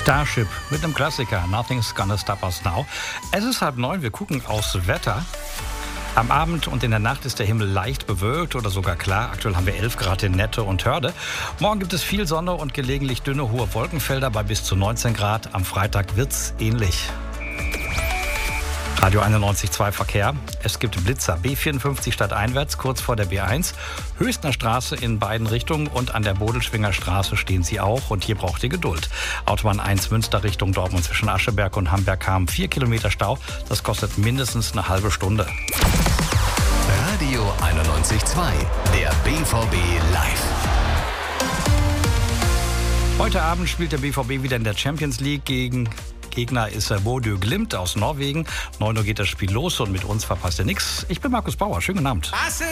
Starship mit einem Klassiker, Nothing's Gonna Stop Us Now. Es ist 8:30, wir gucken aufs Wetter. Am Abend und in der Nacht ist der Himmel leicht bewölkt oder sogar klar. Aktuell haben wir 11 Grad in Nette und Hörde. Morgen gibt es viel Sonne und gelegentlich dünne, hohe Wolkenfelder bei bis zu 19 Grad. Am Freitag wird's ähnlich. Radio 91.2 Verkehr. Es gibt Blitzer. B54 stadteinwärts, kurz vor der B1. Höchstner Straße in beiden Richtungen und an der Bodelschwinger Straße stehen sie auch. Und hier braucht ihr Geduld. Autobahn 1 Münster Richtung Dortmund zwischen Ascheberg und Hamberg haben 4 Kilometer Stau. Das kostet mindestens eine halbe Stunde. Radio 91.2, der BVB live. Heute Abend spielt der BVB wieder in der Champions League gegen... Gegner ist Bodø Glimt aus Norwegen. 9 Uhr geht das Spiel los und mit uns verpasst ihr nichts. Ich bin Markus Bauer. Schönen guten Abend.